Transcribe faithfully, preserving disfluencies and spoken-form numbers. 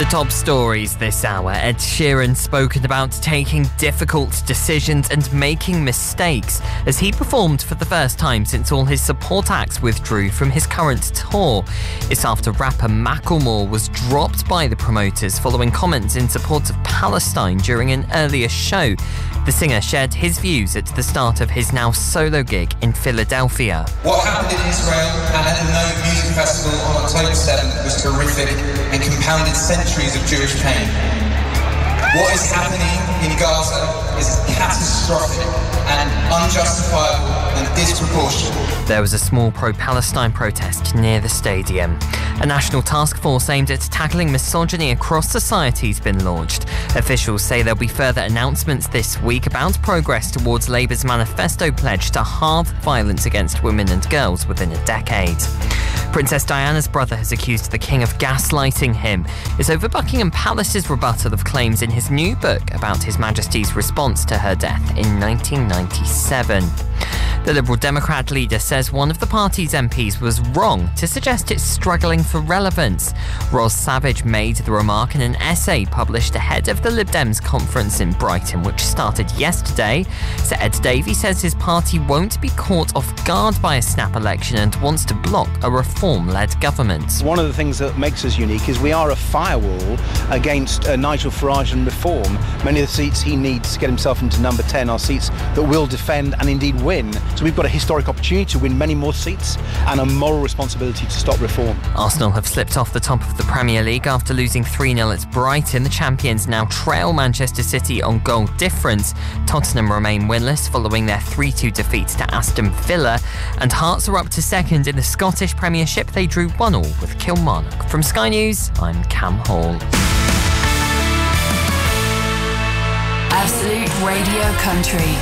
The top stories this hour. Ed Sheeran spoken about taking difficult decisions and making mistakes as he performed for the first time since all his support acts withdrew from his current tour. It's after rapper Macklemore was dropped by the promoters following comments in support of Palestine during an earlier show. The singer shared his views at the start of his now solo gig in Philadelphia. What happened in Israel and at the Nova Music Festival on October seventh was horrific and compounded centuries of Jewish pain. What is happening in Gaza is catastrophic and unjustifiable and disproportionate. There was a small pro-Palestine protest near the stadium. A national task force aimed at tackling misogyny across society has been launched. Officials say there'll be further announcements this week about progress towards Labour's manifesto pledge to halve violence against women and girls within a decade. Princess Diana's brother has accused the King of gaslighting him. It's over Buckingham Palace's rebuttal of claims in his new book about His Majesty's response to her death in nineteen ninety-seven. The Liberal Democrat leader says one of the party's M Ps was wrong to suggest it's struggling for relevance. Ros Savage made the remark in an essay published ahead of the Lib Dems conference in Brighton, which started yesterday. Sir Ed Davey says his party won't be caught off guard by a snap election and wants to block a reform-led government. One of the things that makes us unique is we are a firewall against uh, Nigel Farage and reform. Many of the seats he needs to get himself into number ten are seats that will defend and indeed win. So we've got a historic opportunity to win many more seats and a moral responsibility to stop reform. Arsenal have slipped off the top of the Premier League after losing three nil at Brighton. The champions now trail Manchester City on goal difference. Tottenham remain winless following their three two defeat to Aston Villa. And Hearts are up to second in the Scottish Premiership. They drew one all with Kilmarnock. From Sky News, I'm Cam Hall. Absolute Radio Country.